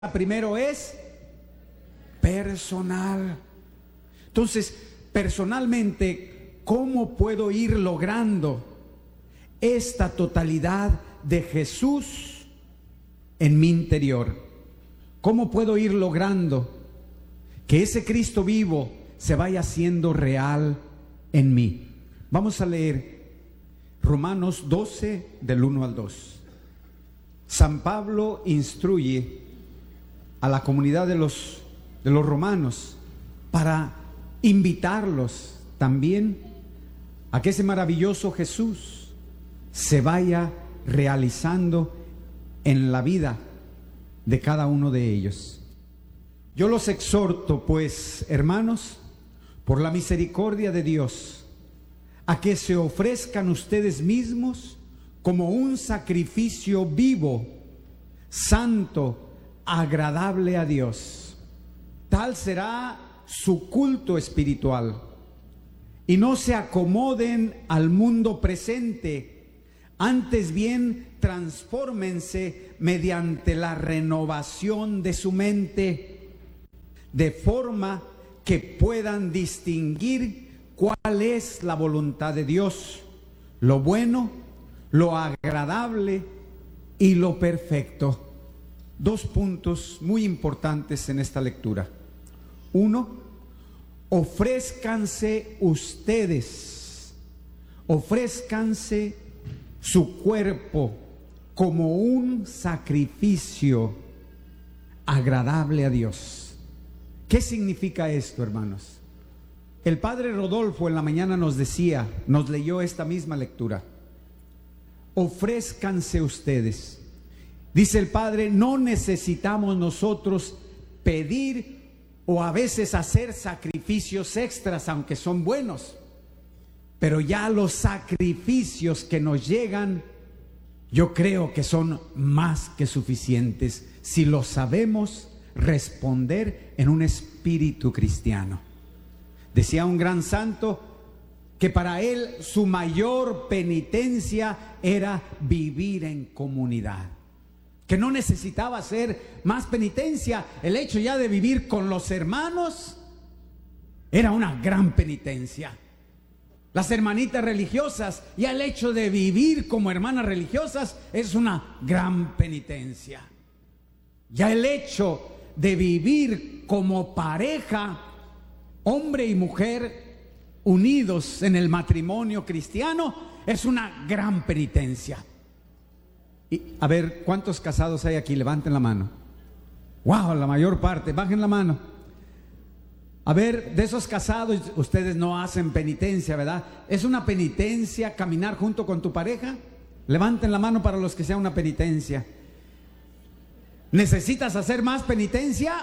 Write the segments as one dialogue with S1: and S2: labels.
S1: primero es personal. Entonces, personalmente, ¿cómo puedo ir logrando esta totalidad de Jesús en mi interior? ¿Cómo puedo ir logrando que ese Cristo vivo se vaya haciendo real en mí? Vamos a leer Romanos 12 del 1 al 2. San Pablo instruye a la comunidad de los romanos para invitarlos también a que ese maravilloso Jesús se vaya realizando en la vida de cada uno de ellos. Yo los exhorto, pues, hermanos, por la misericordia de Dios, a que se ofrezcan ustedes mismos como un sacrificio vivo, santo, agradable a Dios. Tal será su culto espiritual. Y no se acomoden al mundo presente, antes bien transfórmense mediante la renovación de su mente, de forma que puedan distinguir cuál es la voluntad de Dios, lo bueno, lo agradable y lo perfecto. Dos puntos muy importantes en esta lectura. Uno, ofrézcanse ustedes, ofrézcanse su cuerpo como un sacrificio agradable a Dios. ¿Qué significa esto, hermanos? El padre Rodolfo en la mañana nos decía, nos leyó esta misma lectura. Ofrézcanse ustedes. Dice el Padre, no necesitamos nosotros pedir o a veces hacer sacrificios extras, aunque son buenos. Pero ya los sacrificios que nos llegan, yo creo que son más que suficientes si los sabemos responder en un espíritu cristiano. Decía un gran santo que para él su mayor penitencia era vivir en comunidad. Que no necesitaba hacer más penitencia. El hecho ya de vivir con los hermanos era una gran penitencia. Las hermanitas religiosas, ya el hecho de vivir como hermanas religiosas es una gran penitencia. Ya el hecho de vivir como pareja, hombre y mujer, unidos en el matrimonio cristiano, es una gran penitencia. Y, a ver, ¿cuántos casados hay aquí? Levanten la mano. ¡Wow! La mayor parte. Bajen la mano. A ver, de esos casados, ustedes no hacen penitencia, ¿verdad? ¿Es una penitencia caminar junto con tu pareja? Levanten la mano para los que sea una penitencia. ¿Necesitas hacer más penitencia?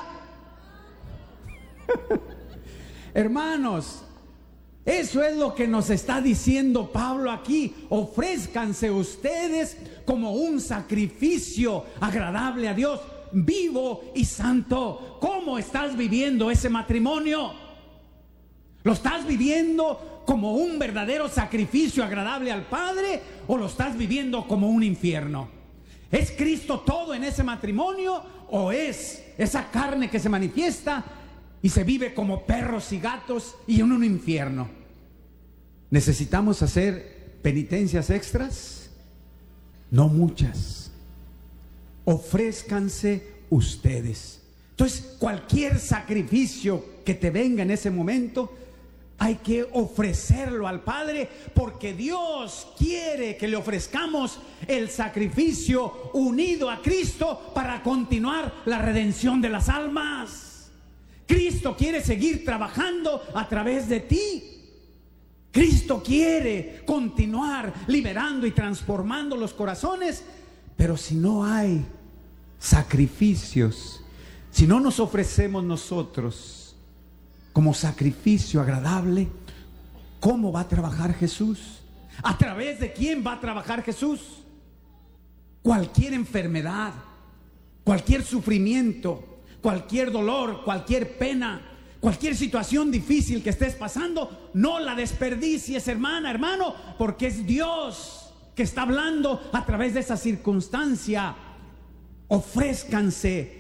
S1: Hermanos, eso es lo que nos está diciendo Pablo aquí. Ofrézcanse ustedes como un sacrificio agradable a Dios, vivo y santo. ¿Cómo estás viviendo ese matrimonio? ¿Lo estás viviendo como un verdadero sacrificio agradable al Padre o lo estás viviendo como un infierno? ¿Es Cristo todo en ese matrimonio o es esa carne que se manifiesta y se vive como perros y gatos y en un infierno? ¿Necesitamos hacer penitencias extras? No muchas. Ofrézcanse ustedes. Entonces, cualquier sacrificio que te venga en ese momento, hay que ofrecerlo al Padre, porque Dios quiere que le ofrezcamos el sacrificio unido a Cristo para continuar la redención de las almas. Cristo quiere seguir trabajando a través de ti. Cristo quiere continuar liberando y transformando los corazones, pero si no hay sacrificios, si no nos ofrecemos nosotros como sacrificio agradable, ¿cómo va a trabajar Jesús? ¿A través de quién va a trabajar Jesús? Cualquier enfermedad, cualquier sufrimiento, cualquier dolor, cualquier pena, cualquier situación difícil que estés pasando, no la desperdicies, hermana, hermano, porque es Dios que está hablando a través de esa circunstancia. Ofrézcanse